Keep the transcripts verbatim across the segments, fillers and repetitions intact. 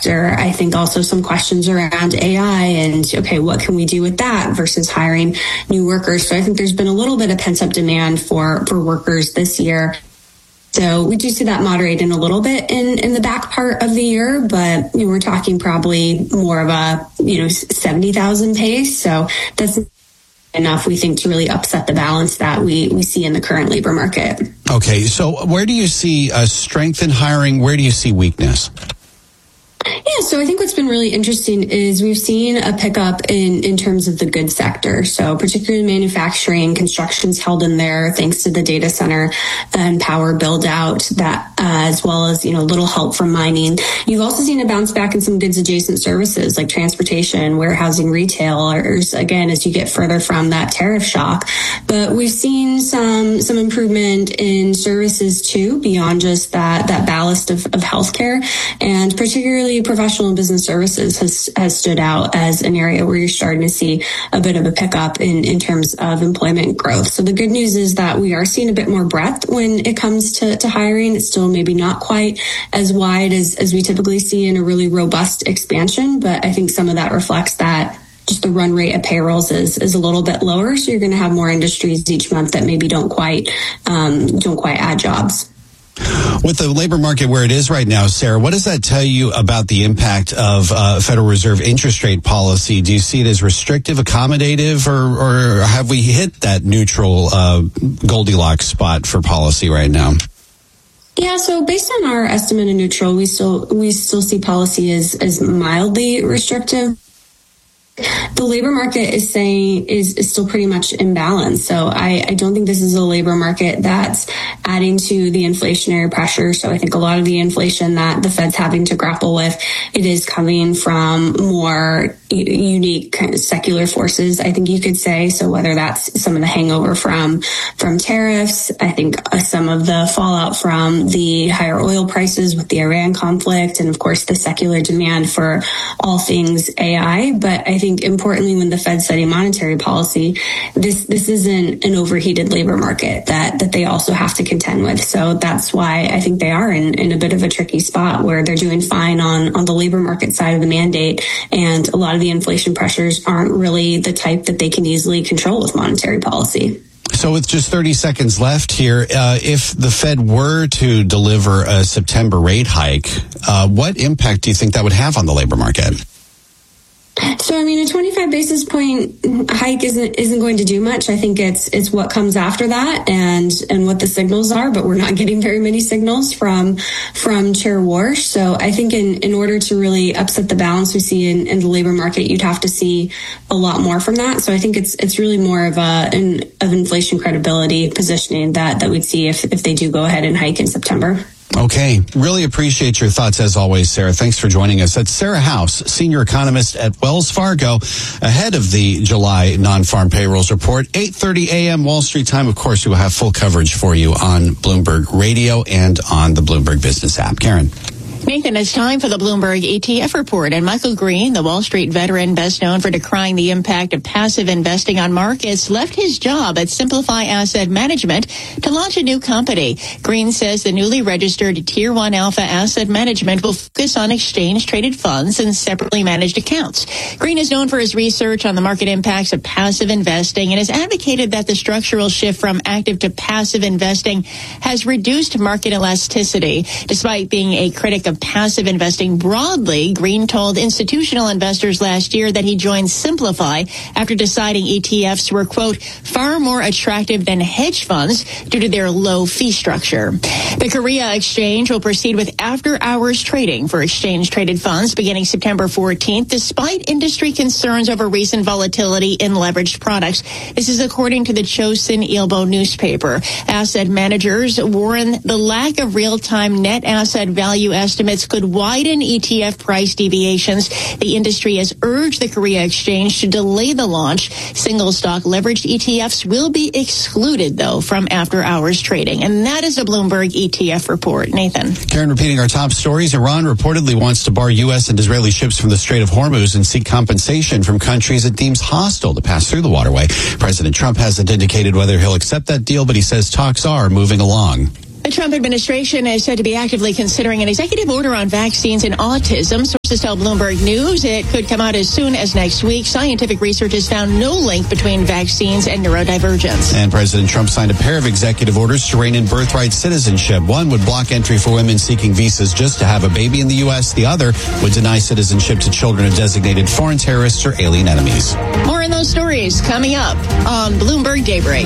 sector. I think also some questions around A I and, okay, what can we do with that versus hiring new workers? So I think there's been a little bit of pent-up demand for, for workers this year. So we do see that moderating a little bit in, in the back part of the year, but you know, we're talking probably more of a, you know, seventy thousand pace. So that's enough, we think, to really upset the balance that we, we see in the current labor market. Okay, so where do you see uh, strength in hiring? Where do you see weakness? Yeah, so I think what's been really interesting is we've seen a pickup in, in terms of the goods sector. So particularly manufacturing, construction's held in there thanks to the data center and power build out, that uh, as well as, you know, little help from mining. You've also seen a bounce back in some goods adjacent services like transportation, warehousing, retailers, again, as you get further from that tariff shock. But we've seen some some improvement in services too, beyond just that, that ballast of, of healthcare, and particularly professional and business services has, has stood out as an area where you're starting to see a bit of a pickup in, in terms of employment growth. So the good news is that we are seeing a bit more breadth when it comes to, to hiring. It's still maybe not quite as wide as, as we typically see in a really robust expansion, but I think some of that reflects that just the run rate of payrolls is, is a little bit lower. So you're going to have more industries each month that maybe don't quite, um, don't quite add jobs. With the labor market where it is right now, Sarah, what does that tell you about the impact of uh, Federal Reserve interest rate policy? Do you see it as restrictive, accommodative, or, or have we hit that neutral uh, Goldilocks spot for policy right now? Yeah, so based on our estimate of neutral, we still we still see policy as, as mildly restrictive. The labor market is saying is, is still pretty much in balance. So I, I don't think this is a labor market that's adding to the inflationary pressure. So I think a lot of the inflation that the Fed's having to grapple with, it is coming from more unique kind of secular forces, I think you could say. So whether that's some of the hangover from from tariffs, I think uh, some of the fallout from the higher oil prices with the Iran conflict, and of course the secular demand for all things A I. But I think importantly, when the Fed's setting monetary policy, this this isn't an overheated labor market that that they also have to contend with. So that's why I think they are in, in a bit of a tricky spot where they're doing fine on, on the labor market side of the mandate, and a lot of the inflation pressures aren't really the type that they can easily control with monetary policy. So with just thirty seconds left here, uh, if the Fed were to deliver a September rate hike, uh, what impact do you think that would have on the labor market? So, I mean, a twenty-five basis point hike isn't isn't going to do much. I think it's it's what comes after that and and what the signals are. But we're not getting very many signals from from Chair Warsh. So I think in, in order to really upset the balance we see in, in the labor market, you'd have to see a lot more from that. So I think it's it's really more of a an, of inflation credibility positioning that that we'd see if if they do go ahead and hike in September. Okay. Really appreciate your thoughts as always, Sarah. Thanks for joining us. That's Sarah House, senior economist at Wells Fargo, ahead of the July non-farm payrolls report. eight thirty a.m. Wall Street time. Of course, we will have full coverage for you on Bloomberg Radio and on the Bloomberg Business app. Karen. Nathan, it's time for the Bloomberg E T F report. And Michael Green, the Wall Street veteran best known for decrying the impact of passive investing on markets, left his job at Simplify Asset Management to launch a new company. Green says the newly registered Tier one Alpha Asset Management will focus on exchange-traded funds and separately managed accounts. Green is known for his research on the market impacts of passive investing and has advocated that the structural shift from active to passive investing has reduced market elasticity. Despite being a critic of passive investing broadly, Green told institutional investors last year that he joined Simplify after deciding E T Fs were, quote, far more attractive than hedge funds due to their low fee structure. The Korea Exchange will proceed with after-hours trading for exchange-traded funds beginning September fourteenth, despite industry concerns over recent volatility in leveraged products. This is according to the Chosun Ilbo newspaper. Asset managers warn the lack of real-time net asset value estimates could widen E T F price deviations. The industry has urged the Korea Exchange to delay the launch. Single stock leveraged E T Fs will be excluded, though, from after-hours trading. And that is a Bloomberg E T F report. Nathan. Karen, repeating our top stories. Iran reportedly wants to bar U S and Israeli ships from the Strait of Hormuz and seek compensation from countries it deems hostile to pass through the waterway. President Trump hasn't indicated whether he'll accept that deal, but he says talks are moving along. The Trump administration is said to be actively considering an executive order on vaccines and autism. Sources tell Bloomberg News it could come out as soon as next week. Scientific research has found no link between vaccines and neurodivergence. And President Trump signed a pair of executive orders to rein in birthright citizenship. One would block entry for women seeking visas just to have a baby in the U S. The other would deny citizenship to children of designated foreign terrorists or alien enemies. More in those stories coming up on Bloomberg Daybreak.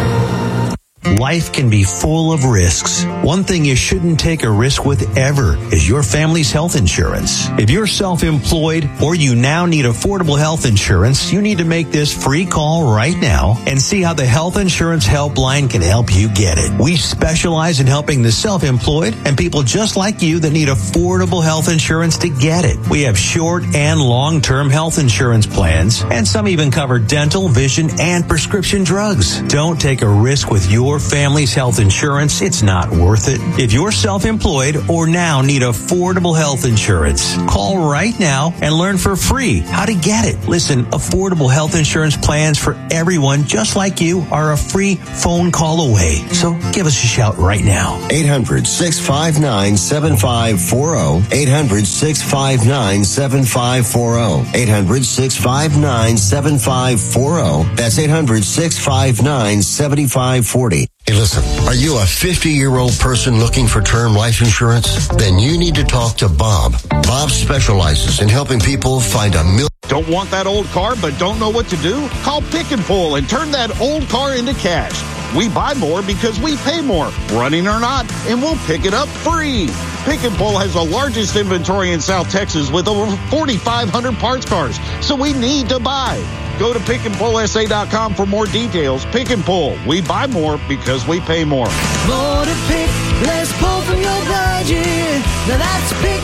Life can be full of risks. One thing you shouldn't take a risk with ever is your family's health insurance. If you're self-employed or you now need affordable health insurance, you need to make this free call right now and see how the Health Insurance Helpline can help you get it. We specialize in helping the self-employed and people just like you that need affordable health insurance to get it. We have short and long-term health insurance plans, and some even cover dental, vision, and prescription drugs. Don't take a risk with your family's health insurance. It's not worth it. If you're self-employed or now need affordable health insurance, call right now and learn for free how to get it. Listen, affordable health insurance plans for everyone just like you are a free phone call away. So give us a shout right now. eight hundred, six five nine, seven five four zero. eight hundred, six five nine, seven five four zero. eight hundred, six five nine, seven five four zero. That's eight hundred, six five nine, seven five four zero. Hey, listen, are you a fifty-year-old person looking for term life insurance? Then you need to talk to Bob. Bob specializes in helping people find a million. Don't want that old car but don't know what to do? Call Pick and Pull and turn that old car into cash. We buy more because we pay more, running or not, and we'll pick it up free. Pick and Pull has the largest inventory in South Texas with over forty-five hundred parts cars, so we need to buy. Go to pick and pull s a dot com for more details. Pick and Pull. We buy more because we pay more. More to pick, less pull from your budget. Now that's Pick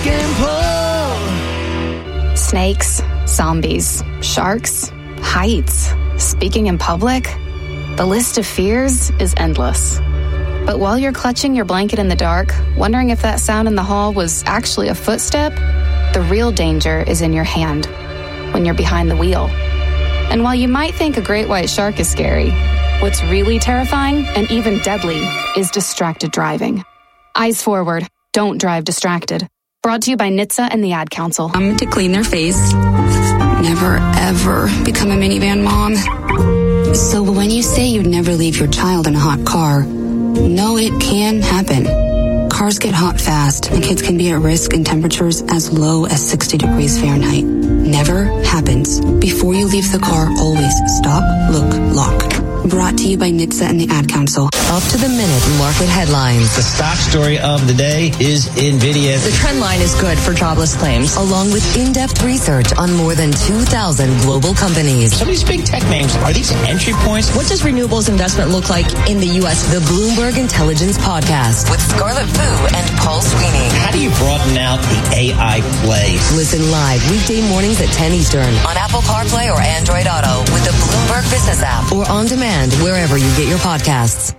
and Pull. Snakes, zombies, sharks, heights, speaking in public. The list of fears is endless. But while you're clutching your blanket in the dark, wondering if that sound in the hall was actually a footstep, the real danger is in your hand, when you're behind the wheel. And while you might think a great white shark is scary, what's really terrifying and even deadly is distracted driving. Eyes forward, don't drive distracted. Brought to you by N H T S A and the Ad Council. Um, to clean their face. Never, ever become a minivan mom. So when you say you'd never leave your child in a hot car, no, it can happen. Cars get hot fast, and kids can be at risk in temperatures as low as sixty degrees Fahrenheit. Never happens. Before you leave the car, always stop, look, lock. Brought to you by N H T S A and the Ad Council. Up to the minute market headlines. The stock story of the day is NVIDIA. The trend line is good for jobless claims, along with in-depth research on more than two thousand global companies. Some of these big tech names, are these entry points? What does renewables investment look like in the U S? The Bloomberg Intelligence Podcast with Scarlett Fu and Paul Sweeney. How do you broaden out the A I plays? Listen live weekday mornings at ten Eastern on Apple CarPlay or Android Auto with the Bloomberg Business app or on demand wherever you get your podcasts.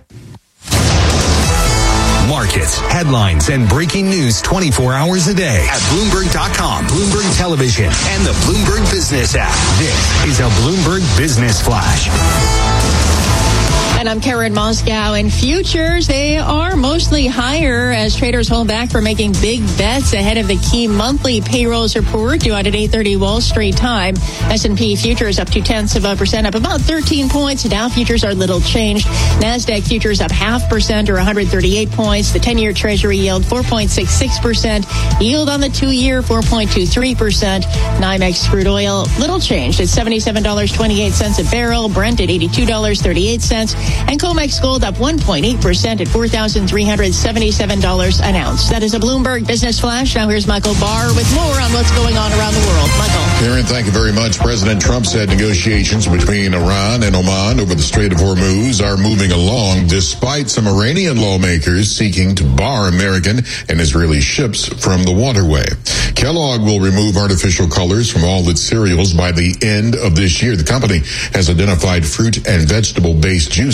Markets, headlines, and breaking news twenty-four hours a day at Bloomberg dot com, Bloomberg Television, and the Bloomberg Business app. This is a Bloomberg Business Flash. And I'm Karen Moscow. And futures, they are mostly higher as traders hold back for making big bets ahead of the key monthly payrolls report due out at eight thirty Wall Street time. S and P futures up two tenths of a percent, up about thirteen points. Dow futures are little changed. NASDAQ futures up half percent or one hundred thirty-eight points. The ten-year Treasury yield four point six six percent. Yield on the two-year four point two three percent. NYMEX crude oil little changed at seventy-seven dollars and twenty-eight cents a barrel. Brent at eighty-two dollars and thirty-eight cents. And COMEX gold up one point eight percent at four thousand three hundred seventy-seven dollars an ounce. That is a Bloomberg Business Flash. Now here's Michael Barr with more on what's going on around the world. Michael. Karen, thank you very much. President Trump said negotiations between Iran and Oman over the Strait of Hormuz are moving along despite some Iranian lawmakers seeking to bar American and Israeli ships from the waterway. Kellogg will remove artificial colors from all its cereals by the end of this year. The company has identified fruit and vegetable-based juices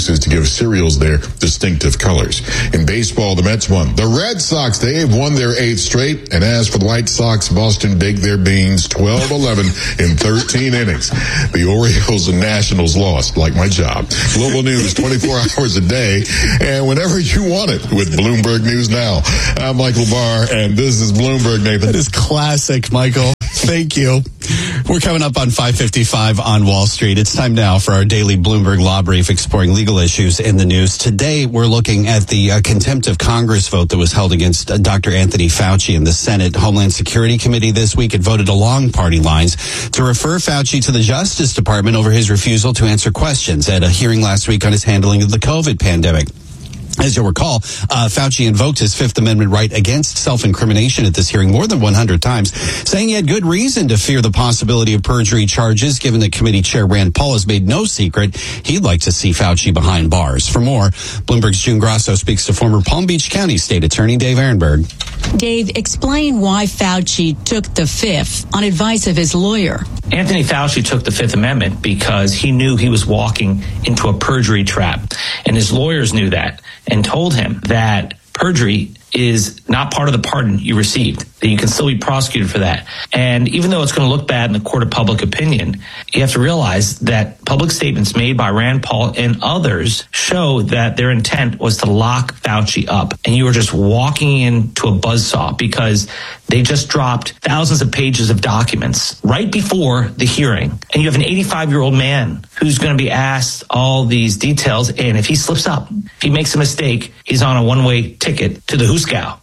uses to give cereals their distinctive colors. In baseball, the Mets won. The Red Sox, Dave, won their eighth straight. And as for the White Sox, Boston baked their beans twelve eleven in thirteen innings. The Orioles and Nationals lost, like my job. Global news twenty-four hours a day and whenever you want it with Bloomberg News Now. I'm Michael Barr, and this is Bloomberg, Nathan. That is classic, Michael. Thank you. We're coming up on five fifty-five on Wall Street. It's time now for our daily Bloomberg Law Brief exploring legal issues in the news. Today, we're looking at the uh, contempt of Congress vote that was held against uh, Doctor Anthony Fauci in the Senate Homeland Security Committee this week. It voted along party lines to refer Fauci to the Justice Department over his refusal to answer questions at a hearing last week on his handling of the COVID pandemic. As you'll recall, uh, Fauci invoked his Fifth Amendment right against self-incrimination at this hearing more than one hundred times, saying he had good reason to fear the possibility of perjury charges, given that committee chair Rand Paul has made no secret he'd like to see Fauci behind bars. For more, Bloomberg's June Grasso speaks to former Palm Beach County State Attorney Dave Ehrenberg. Dave, explain why Fauci took the Fifth on advice of his lawyer. Anthony Fauci took the Fifth Amendment because he knew he was walking into a perjury trap, and his lawyers knew that and told him that perjury is not part of the pardon you received, that you can still be prosecuted for that. And even though it's going to look bad in the court of public opinion, you have to realize that public statements made by Rand Paul and others show that their intent was to lock Fauci up. And you are just walking into a buzzsaw because they just dropped thousands of pages of documents right before the hearing. And you have an eighty-five-year-old man who's going to be asked all these details. And if he slips up, if he makes a mistake, he's on a one-way ticket to the Huskow.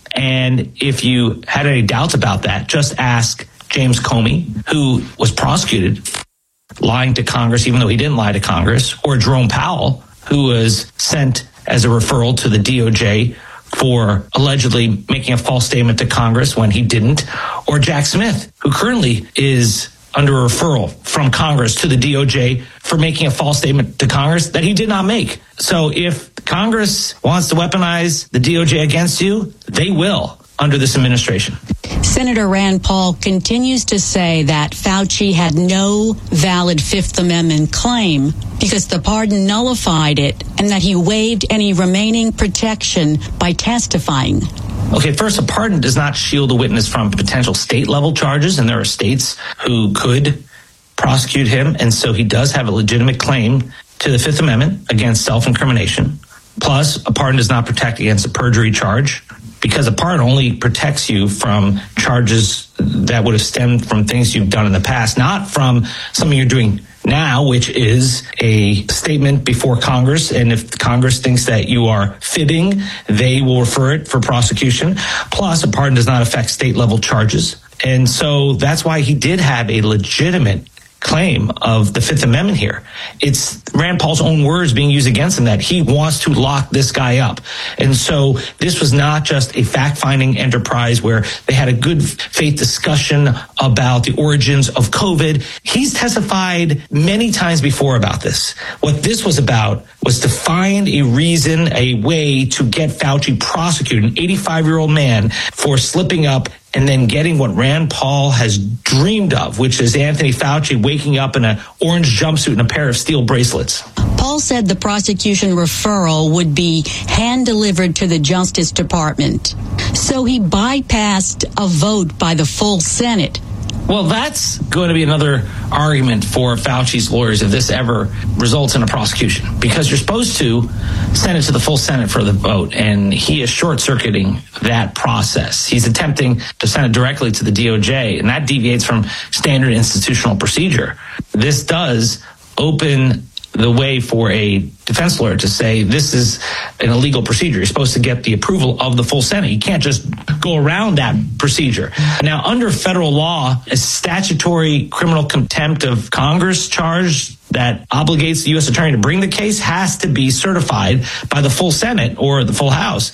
And if you had any doubts about that, just ask James Comey, who was prosecuted lying to Congress, even though he didn't lie to Congress, or Jerome Powell, who was sent as a referral to the D O J for allegedly making a false statement to Congress when he didn't, or Jack Smith, who currently is under a referral from Congress to the D O J for making a false statement to Congress that he did not make. So if Congress wants to weaponize the D O J against you, they will under this administration. Senator Rand Paul continues to say that Fauci had no valid Fifth Amendment claim because the pardon nullified it and that he waived any remaining protection by testifying. Okay, first, a pardon does not shield a witness from potential state-level charges, and there are states who could prosecute him, and so he does have a legitimate claim to the Fifth Amendment against self-incrimination. Plus, a pardon does not protect against a perjury charge because a pardon only protects you from charges that would have stemmed from things you've done in the past, not from something you're doing now, which is a statement before Congress. And if Congress thinks that you are fibbing, they will refer it for prosecution. Plus, a pardon does not affect state level charges. And so that's why he did have a legitimate claim of the Fifth Amendment here. It's Rand Paul's own words being used against him that he wants to lock this guy up. And so this was not just a fact-finding enterprise where they had a good faith discussion about the origins of COVID. He's testified many times before about this. What this was about was to find a reason, a way to get Fauci prosecuted, an eighty-five-year-old man, for slipping up and then getting what Rand Paul has dreamed of, which is Anthony Fauci waking up in an orange jumpsuit and a pair of steel bracelets. Paul said the prosecution referral would be hand-delivered to the Justice Department. So he bypassed a vote by the full Senate. Well, that's going to be another argument for Fauci's lawyers if this ever results in a prosecution, because you're supposed to send it to the full Senate for the vote, and he is short-circuiting that process. He's attempting to send it directly to the D O J, and that deviates from standard institutional procedure. This does open the way for a defense lawyer to say this is an illegal procedure. You're supposed to get the approval of the full Senate. You can't just go around that procedure. Now, under federal law, a statutory criminal contempt of Congress charge that obligates the U S attorney to bring the case has to be certified by the full Senate or the full House.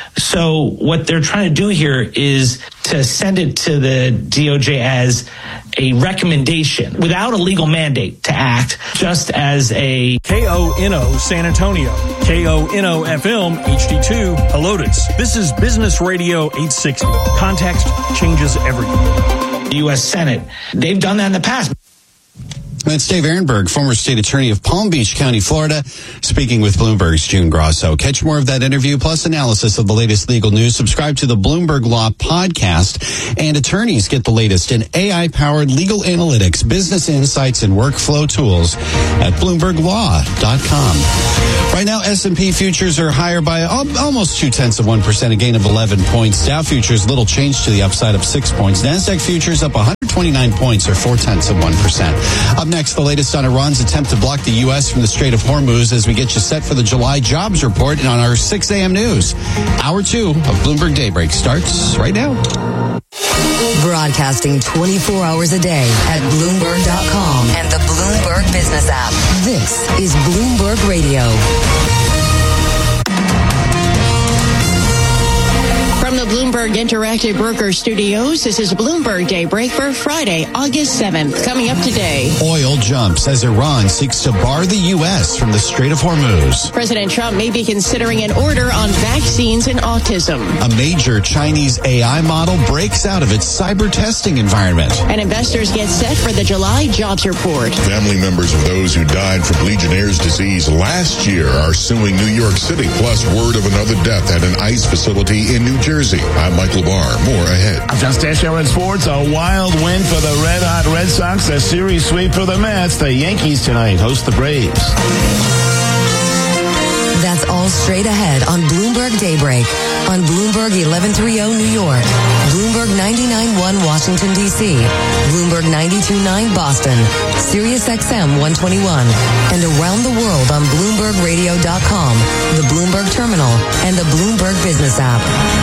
So what they're trying to do here is to send it to the D O J as a recommendation without a legal mandate to act, just as a K O N O San Antonio, K O N O F M H D two Helotes. This is Business Radio eight sixty. Context changes everything. The U S Senate, they've done that in the past. That's Dave Ehrenberg, former state attorney of Palm Beach County, Florida, speaking with Bloomberg's June Grosso. Catch more of that interview plus analysis of the latest legal news. Subscribe to the Bloomberg Law podcast, and attorneys get the latest in A I-powered legal analytics, business insights, and workflow tools at bloomberg law dot com. Right now, S and P futures are higher by almost two-tenths of one percent, a gain of eleven points. Dow futures, little change to the upside of six points. NASDAQ futures up one hundred twenty-nine points, or four-tenths of one percent. Up next, the latest on Iran's attempt to block the U S from the Strait of Hormuz as we get you set for the July jobs report and on our six a.m. news. Hour two of Bloomberg Daybreak starts right now. Broadcasting twenty-four hours a day at Bloomberg dot com and the Bloomberg Business app. This is Bloomberg Radio. From the Bloomberg Interactive Broker Studios, this is Bloomberg Daybreak for Friday, August seventh. Coming up today, oil jumps as Iran seeks to bar the U S from the Strait of Hormuz. President Trump may be considering an order on vaccines and autism. A major Chinese A I model breaks out of its cyber testing environment. And investors get set for the July jobs report. Family members of those who died from Legionnaire's disease last year are suing New York City, plus word of another death at an ICE facility in New Jersey. I'm Michael Barr. More ahead. I'm John Stashow in sports. A wild win for the Red Hot Red Sox. A series sweep for the Mets. The Yankees tonight host the Braves. That's all straight ahead on Bloomberg Daybreak. On Bloomberg eleven thirty New York, Bloomberg ninety-nine point one Washington, D C, Bloomberg ninety-two point nine Boston, Sirius X M one twenty-one, and around the world on Bloomberg Radio dot com, the Bloomberg Terminal, and the Bloomberg Business app.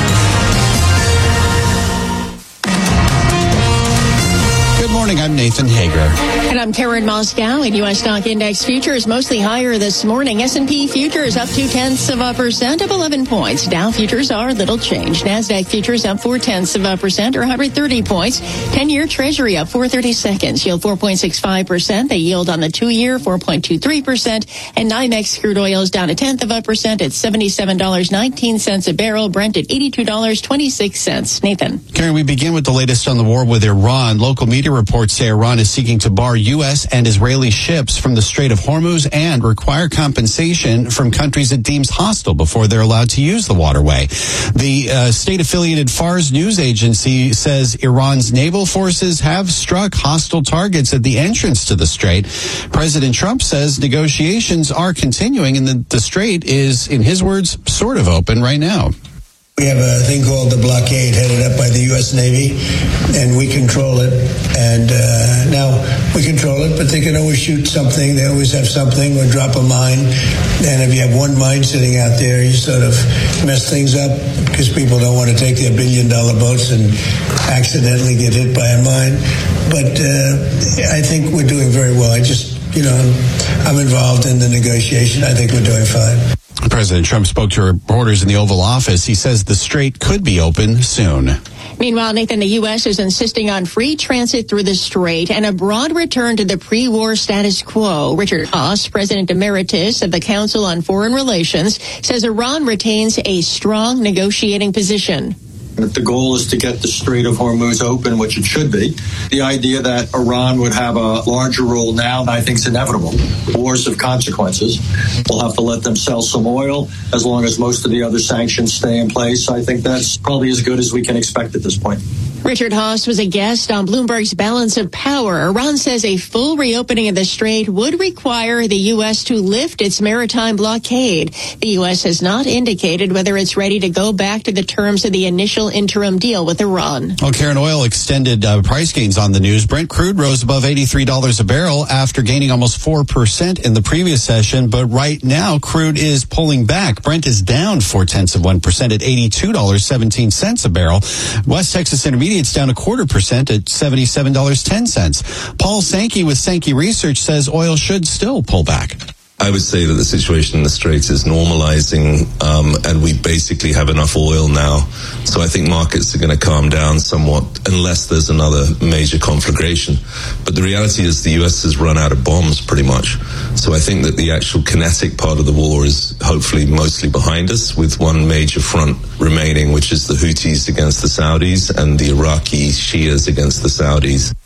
Good morning, I'm Nathan Hager. And I'm Karen Moscow. In U S stock index futures mostly higher this morning. S and P futures up two-tenths of a percent, up eleven points. Dow futures are little change. NASDAQ futures up four-tenths of a percent, or one hundred thirty points. ten-year Treasury up four thirty-seconds, yield four point six five percent. The yield on the two-year, four point two three percent. And NYMEX crude oil is down a tenth of a percent at seventy-seven dollars and nineteen cents a barrel. Brent at eighty-two dollars and twenty-six cents. Nathan. Karen, we begin with the latest on the war with Iran. Local media reports say Iran is seeking to bar U S and Israeli ships from the Strait of Hormuz and require compensation from countries it deems hostile before they're allowed to use the waterway. The uh, state-affiliated Fars news agency says Iran's naval forces have struck hostile targets at the entrance to the strait. President Trump says negotiations are continuing and the, the strait is, in his words, sort of open right now. We have a thing called the blockade headed up by the U S Navy, and we control it. And uh, now we control it, but they can always shoot something. They always have something or drop a mine. And if you have one mine sitting out there, you sort of mess things up because people don't want to take their billion-dollar boats and accidentally get hit by a mine. But uh, I think we're doing very well. I just, you know, I'm involved in the negotiation. I think we're doing fine. President Trump spoke to reporters in the Oval Office. He says the strait could be open soon. Meanwhile, Nathan, the U S is insisting on free transit through the strait and a broad return to the pre-war status quo. Richard Haass, President Emeritus of the Council on Foreign Relations, says Iran retains a strong negotiating position. If the goal is to get the Strait of Hormuz open, which it should be, the idea that Iran would have a larger role now, I think is inevitable. Wars have consequences. We'll have to let them sell some oil as long as most of the other sanctions stay in place. I think that's probably as good as we can expect at this point. Richard Haass was a guest on Bloomberg's Balance of Power. Iran says a full reopening of the strait would require the U S to lift its maritime blockade. The U S has not indicated whether it's ready to go back to the terms of the initial interim deal with Iran. Well, Karen, oil extended uh, price gains on the news. Brent crude rose above eighty-three dollars a barrel after gaining almost four percent in the previous session. But right now, crude is pulling back. Brent is down four-tenths of one percent at eighty-two dollars and seventeen cents a barrel. West Texas Intermediate it's down a quarter percent at seventy-seven dollars and ten cents. Paul Sankey with Sankey Research says oil should still pull back. I would say that the situation in the Straits is normalizing, um, and we basically have enough oil now. So I think markets are going to calm down somewhat unless there's another major conflagration. But the reality is the U S has run out of bombs pretty much. So I think that the actual kinetic part of the war is hopefully mostly behind us, with one major front remaining, which is the Houthis against the Saudis and the Iraqi Shias against the Saudis.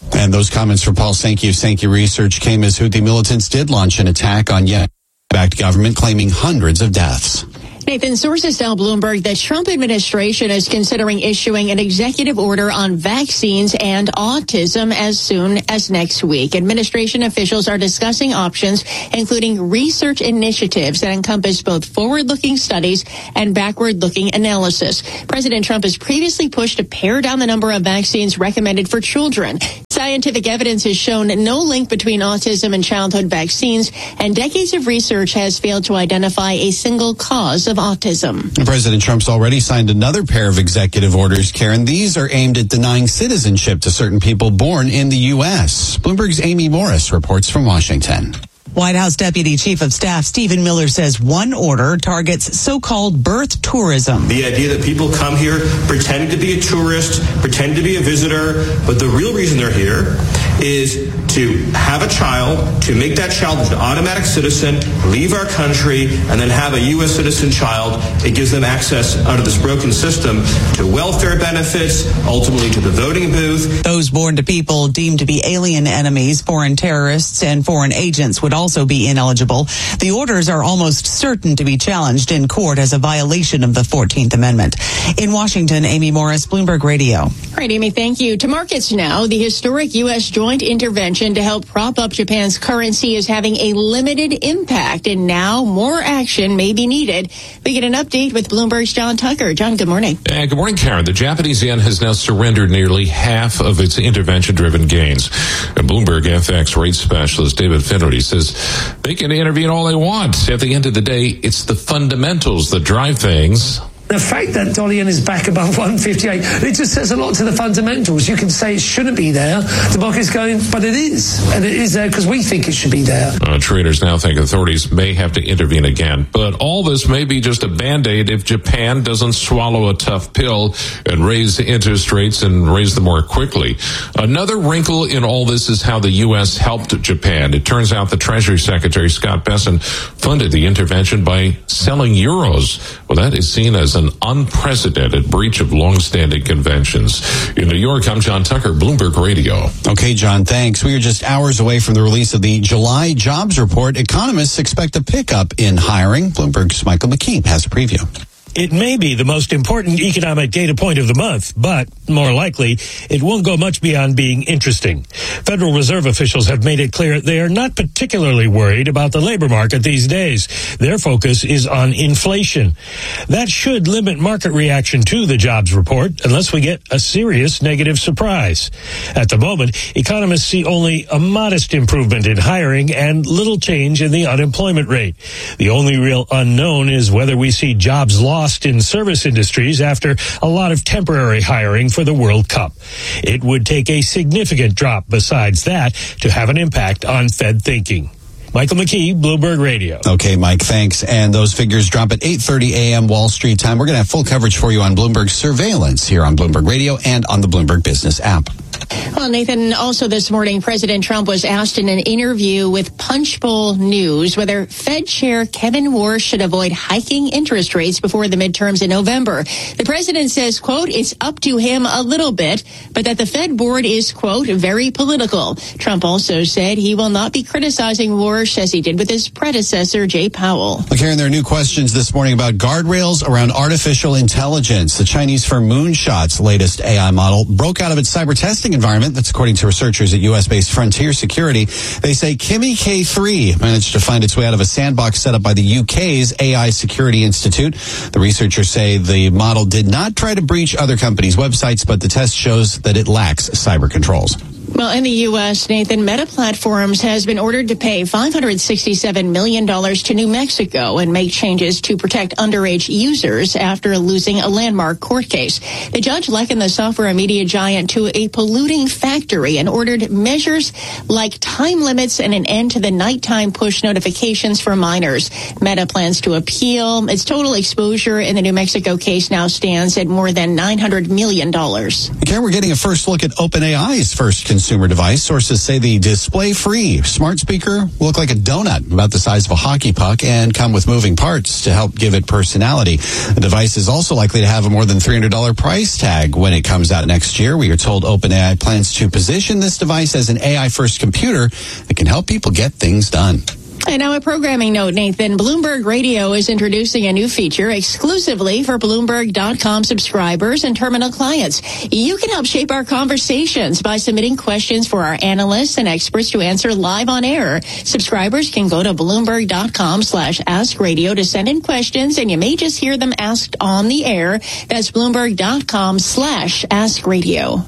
And those comments from Paul Sankey of Sankey Research came as Houthi militants did launch an attack on Yemen-backed government, claiming hundreds of deaths. Nathan, sources tell Bloomberg the Trump administration is considering issuing an executive order on vaccines and autism as soon as next week. Administration officials are discussing options, including research initiatives that encompass both forward-looking studies and backward-looking analysis. President Trump has previously pushed to pare down the number of vaccines recommended for children. Scientific evidence has shown no link between autism and childhood vaccines, and decades of research has failed to identify a single cause of autism. President Trump's already signed another pair of executive orders, Karen. These are aimed at denying citizenship to certain people born in the U S. Bloomberg's Amy Morris reports from Washington. White House Deputy Chief of Staff Stephen Miller says one order targets so-called birth tourism. The idea that people come here pretending to be a tourist, pretend to be a visitor, but the real reason they're here is to have a child, to make that child an automatic citizen, leave our country, and then have a U S citizen child. It gives them access under this broken system to welfare benefits, ultimately to the voting booth. Those born to people deemed to be alien enemies, foreign terrorists, and foreign agents would also be ineligible. The orders are almost certain to be challenged in court as a violation of the fourteenth Amendment. In Washington, Amy Morris, Bloomberg Radio. All right, Amy, thank you. To markets now, the historic U S joint intervention to help prop up Japan's currency is having a limited impact, and now more action may be needed. We get an update with Bloomberg's John Tucker. John, good morning. Uh, good morning, Karen. The Japanese yen has now surrendered nearly half of its intervention-driven gains. And Bloomberg F X rate specialist David Finnerty says they can intervene all they want. At the end of the day, it's the fundamentals that drive things. The fact that dollar yen is back above one fifty-eight, it just says a lot to the fundamentals. You can say it shouldn't be there. The market's going, but it is. And it is there because we think it should be there. Uh, traders now think authorities may have to intervene again. But all this may be just a Band-Aid if Japan doesn't swallow a tough pill and raise interest rates and raise them more quickly. Another wrinkle in all this is how the U S helped Japan. It turns out the Treasury Secretary, Scott Bessent, funded the intervention by selling euros. Well, that is seen as an unprecedented breach of long-standing conventions. In New York, I'm John Tucker, Bloomberg Radio. Okay, John, thanks. We are just hours away from the release of the July jobs report. Economists expect a pickup in hiring. Bloomberg's Michael McKee has a preview. It may be the most important economic data point of the month, but more likely, it won't go much beyond being interesting. Federal Reserve officials have made it clear they are not particularly worried about the labor market these days. Their focus is on inflation. That should limit market reaction to the jobs report unless we get a serious negative surprise. At the moment, economists see only a modest improvement in hiring and little change in the unemployment rate. The only real unknown is whether we see jobs lost in service industries after a lot of temporary hiring for the World Cup. It would take a significant drop besides that to have an impact on Fed thinking. Michael McKee, Bloomberg Radio. Okay, Mike, thanks. And those figures drop at eight thirty a.m. Wall Street time. We're going to have full coverage for you on Bloomberg Surveillance here on Bloomberg Radio and on the Bloomberg Business app. Well, Nathan, also this morning, President Trump was asked in an interview with Punchbowl News whether Fed Chair Kevin Warsh should avoid hiking interest rates before the midterms in November. The president says, quote, it's up to him a little bit, but that the Fed board is, quote, very political. Trump also said he will not be criticizing Warsh as he did with his predecessor, Jay Powell. Look, Karen, there are new questions this morning about guardrails around artificial intelligence. The Chinese firm Moonshot's latest A I model broke out of its cyber testing environment. That's according to researchers at U S-based Frontier Security. They say Kimi K three managed to find its way out of a sandbox set up by the U K's A I Security Institute. The researchers say the model did not try to breach other companies' websites, but the test shows that it lacks cyber controls. Well, in the U S, Nathan, Meta Platforms has been ordered to pay five hundred sixty-seven million dollars to New Mexico and make changes to protect underage users after losing a landmark court case. The judge likened the software and media giant to a polluting factory and ordered measures like time limits and an end to the nighttime push notifications for minors. Meta plans to appeal. Its total exposure in the New Mexico case now stands at more than nine hundred million dollars. Karen, we're getting a first look at OpenAI's first consumer consumer device. Sources say the display-free smart speaker will look like a donut about the size of a hockey puck and come with moving parts to help give it personality. The device is also likely to have a more than three hundred dollars price tag when it comes out next year. We are told OpenAI plans to position this device as an A I-first computer that can help people get things done. And now a programming note, Nathan. Bloomberg Radio is introducing a new feature exclusively for Bloomberg dot com subscribers and terminal clients. You can help shape our conversations by submitting questions for our analysts and experts to answer live on air. Subscribers can go to Bloomberg dot com slash ask radio to send in questions, and you may just hear them asked on the air. That's Bloomberg dot com slash ask radio.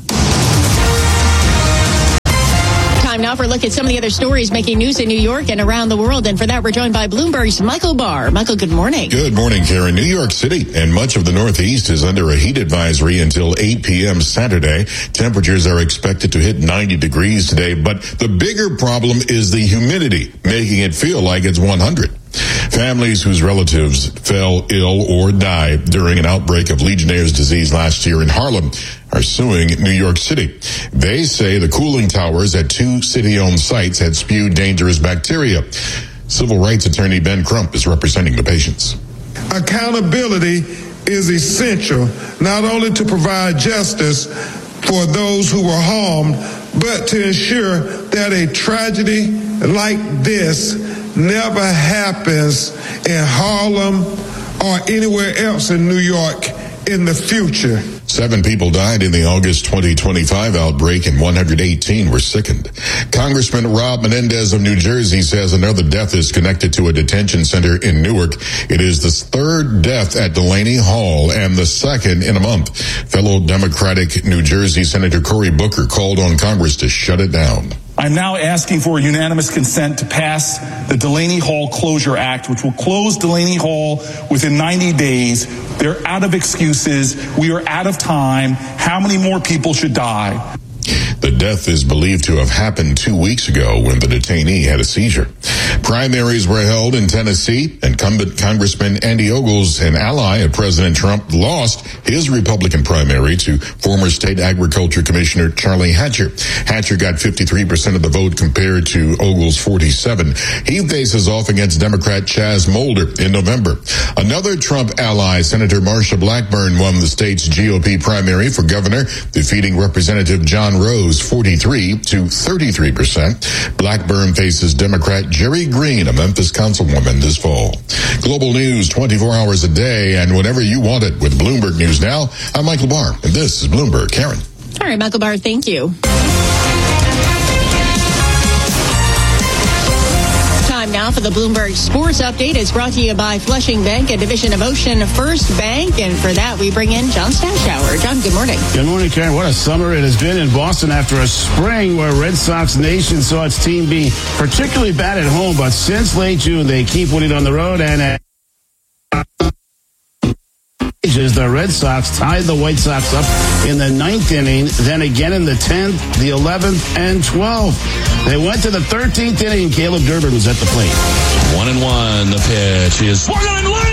Time now for a look at some of the other stories making news in New York and around the world. And for that, we're joined by Bloomberg's Michael Barr. Michael, good morning. Good morning, Karen. New York City and much of the Northeast is under a heat advisory until eight p.m. Saturday. Temperatures are expected to hit ninety degrees today, but the bigger problem is the humidity, making it feel like it's one hundred. Families whose relatives fell ill or died during an outbreak of Legionnaire's disease last year in Harlem are suing New York City. They say the cooling towers at two city-owned sites had spewed dangerous bacteria. Civil rights attorney Ben Crump is representing the patients. Accountability is essential, not only to provide justice for those who were harmed, but to ensure that a tragedy like this never happens in Harlem or anywhere else in New York in the future. Seven people died in the August twenty twenty-five outbreak and one hundred eighteen were sickened. Congressman Rob Menendez of New Jersey says another death is connected to a detention center in Newark. It is the third death at Delaney Hall and the second in a month. Fellow Democratic New Jersey Senator Cory Booker called on Congress to shut it down. I'm now asking for unanimous consent to pass the Delaney Hall Closure Act, which will close Delaney Hall within ninety days. They're out of excuses. We are out of time. How many more people should die? The death is believed to have happened two weeks ago when the detainee had a seizure. Primaries were held in Tennessee. Incumbent Congressman Andy Ogles, an ally of President Trump, lost his Republican primary to former State Agriculture Commissioner Charlie Hatcher. Hatcher got fifty-three percent of the vote compared to Ogles' forty-seven. He faces off against Democrat Chaz Molder in November. Another Trump ally, Senator Marsha Blackburn, won the state's G O P primary for governor, defeating Representative John Rose forty-three to thirty-three percent. Blackburn faces Democrat Jerry Green, a Memphis councilwoman, this fall. Global news twenty-four hours a day and whenever you want it with Bloomberg News Now. I'm Michael Barr, and this is Bloomberg. Karen. All right, Michael Barr, thank you. Time now for the Bloomberg Sports Update. It's brought to you by Flushing Bank, a division of Ocean First Bank. And for that, we bring in John Stashower. John, good morning. Good morning, Karen. What a summer it has been in Boston after a spring where Red Sox Nation saw its team be particularly bad at home. But since late June, they keep winning on the road. And at the Red Sox tied the White Sox up in the ninth inning, then again in the tenth, the eleventh, and twelfth. They went to the thirteenth inning. Caleb Durbin was at the plate. One and one. The pitch is one and one.